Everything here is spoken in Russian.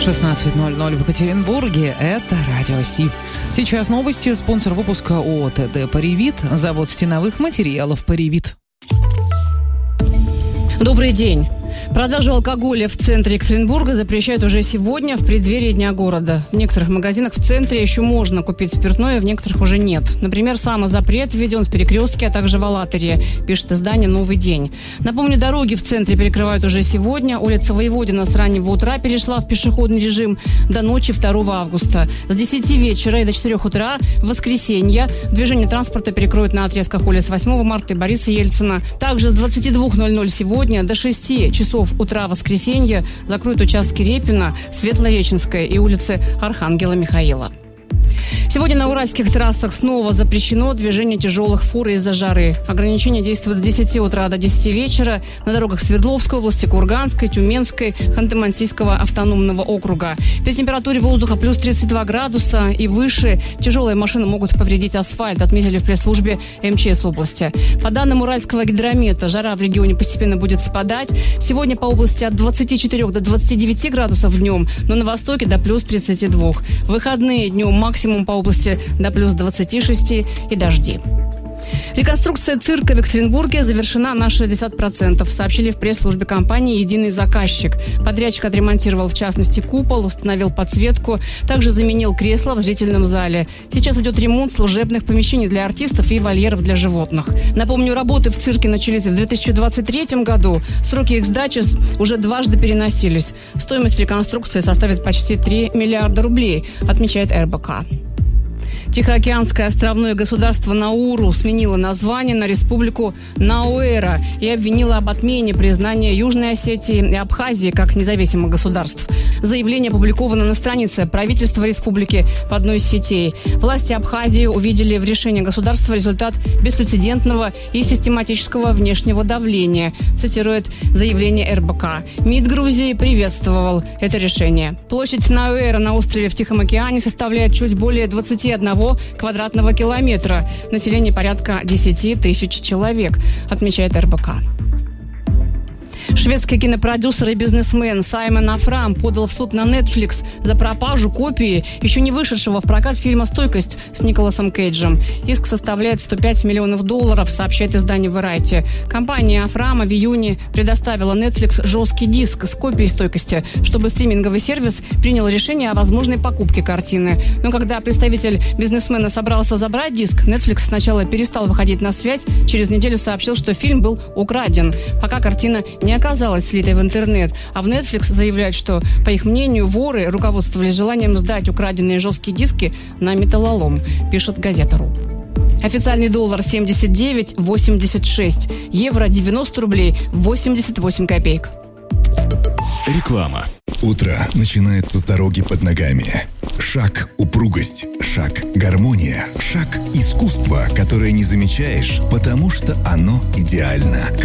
16:00 в Екатеринбурге. Это Радио Си. Сейчас новости. Спонсор выпуска ООО ТД «Паривит». Завод стеновых материалов «Паривит». Добрый день. Продажу алкоголя в центре Екатеринбурга запрещают уже сегодня, в преддверии Дня города. В некоторых магазинах в центре еще можно купить спиртное, в некоторых уже нет. Например, самозапрет введен в Перекрестке, а также в Алатыре, пишет издание «Новый день». Напомню, дороги в центре перекрывают уже сегодня. Улица Воеводина с раннего утра перешла в пешеходный режим до ночи 2 августа. С 10 вечера и до 4 утра в воскресенье движение транспорта перекроют на отрезках улиц 8 марта и Бориса Ельцина. Также с 22:00 сегодня до 6 часов утра воскресенья закроют участки Репина, Светлореченская и улицы Архангела Михаила. Сегодня на уральских трассах снова запрещено движение тяжелых фур из-за жары. Ограничения действуют с 10 утра до 10 вечера на дорогах Свердловской области, Курганской, Тюменской, Ханты-Мансийского автономного округа. При температуре воздуха плюс 32 градуса и выше тяжелые машины могут повредить асфальт, отметили в пресс-службе МЧС области. По данным Уральского гидромета, жара в регионе постепенно будет спадать. Сегодня по области от 24 до 29 градусов днем, но на востоке до плюс 32. В выходные днем максимум по области до плюс 26 и дожди. Реконструкция цирка в Екатеринбурге завершена на 60%, сообщили в пресс-службе компании «Единый заказчик». Подрядчик отремонтировал, в частности, купол, установил подсветку, также заменил кресла в зрительном зале. Сейчас идет ремонт служебных помещений для артистов и вольеров для животных. Напомню, работы в цирке начались в 2023 году. Сроки их сдачи уже дважды переносились. Стоимость реконструкции составит почти 3 миллиарда рублей, отмечает РБК. Тихоокеанское островное государство Науру сменило название на республику Науэра и обвинило об отмене признания Южной Осетии и Абхазии как независимых государств. Заявление опубликовано на странице правительства республики в одной из сетей. Власти Абхазии увидели в решении государства результат беспрецедентного и систематического внешнего давления, цитирует заявление РБК. МИД Грузии приветствовал это решение. Площадь Науэра на острове в Тихом океане составляет чуть более 21 квадратного километра. Население порядка 10 тысяч человек, отмечает РБК. Шведский кинопродюсер и бизнесмен Саймон Афрам подал в суд на Netflix за пропажу копии еще не вышедшего в прокат фильма «Стойкость» с Николасом Кейджем. Иск составляет $105 миллионов, сообщает издание Variety. Компания Афрама в июне предоставила Netflix жесткий диск с копией «Стойкости», чтобы стриминговый сервис принял решение о возможной покупке картины. Но когда представитель бизнесмена собрался забрать диск, Netflix сначала перестал выходить на связь, через неделю сообщил, что фильм был украден, пока картина не оказалась слитой в интернет. А в Netflix заявляют, что, по их мнению, воры руководствовались желанием сдать украденные жесткие диски на металлолом, пишет Газета.ру. Официальный доллар 79,86, евро 90 рублей 88 копеек. Реклама. Утро начинается с дороги под ногами. Шаг – упругость, шаг – гармония, шаг – искусство, которое не замечаешь, потому что оно идеально.